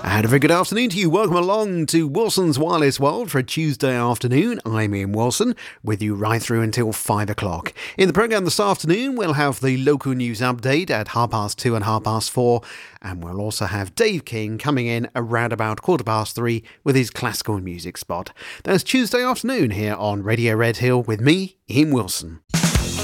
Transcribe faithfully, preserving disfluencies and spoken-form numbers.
And a very good afternoon to you. Welcome along to Wilson's Wireless World for a Tuesday afternoon. I'm Ian Wilson, with you right through until five o'clock. In the programme this afternoon, we'll have the local news update at half past two and half past four. And we'll also have Dave King coming in around about quarter past three with his classical music spot. That's Tuesday afternoon here on Radio Red Hill with me, Ian Wilson.